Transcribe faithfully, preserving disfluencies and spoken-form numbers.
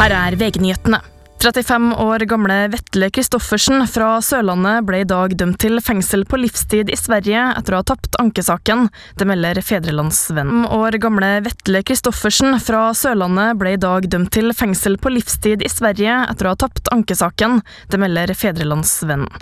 Her er V G-nyhetene. trettifem år gamle Vetle Kristoffersen fra Sørlandet ble i dag dømt til fengsel på livstid i Sverige etter å ha tapt ankesaken, det melder Fedrelandsvennen. år gamle Vetle Kristoffersen fra Sørlandet ble i dag dømt til fengsel på livstid i Sverige etter å ha tapt ankesaken, det melder Fedrelandsvennen.